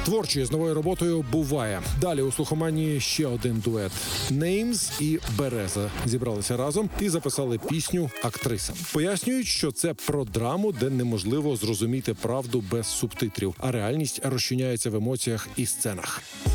Творчі з новою роботою буває. Далі у слухоманії ще один дует. Names і Береза зібралися разом і записали пісню «Актриса». Пояснюють, що це про драму, де неможливо зрозуміти правду без субтитрів, а реальність розчиняється в емоціях і сценах.